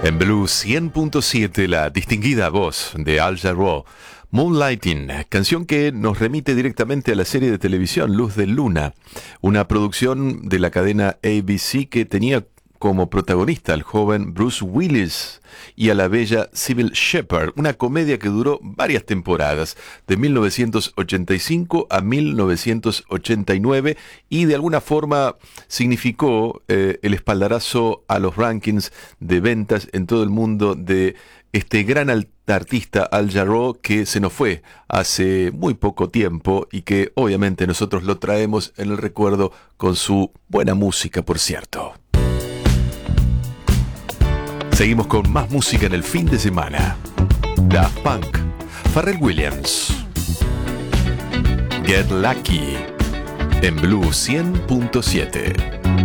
En Blue 100.7, la distinguida voz de Al Jarreau, Moonlighting, canción que nos remite directamente a la serie de televisión Luz de Luna, una producción de la cadena ABC que tenía como protagonista al joven Bruce Willis y a la bella Cybill Shepherd, una comedia que duró varias temporadas, de 1985 a 1989, y de alguna forma significó el espaldarazo a los rankings de ventas en todo el mundo de este gran artista Al Jarreau, que se nos fue hace muy poco tiempo y que obviamente nosotros lo traemos en el recuerdo con su buena música, por cierto. Seguimos con más música en el fin de semana. Daft Punk, Pharrell Williams, Get Lucky, en Blue 100.7.